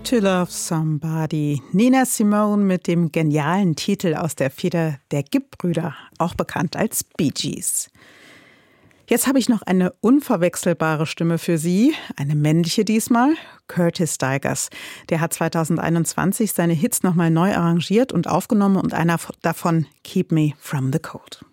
To Love Somebody. Nina Simone mit dem genialen Titel aus der Feder der Gibb-Brüder, auch bekannt als Bee Gees. Jetzt habe ich noch eine unverwechselbare Stimme für Sie, eine männliche diesmal, Curtis Stigers. Der hat 2021 seine Hits nochmal neu arrangiert und aufgenommen und einer davon Keep Me From The Cold.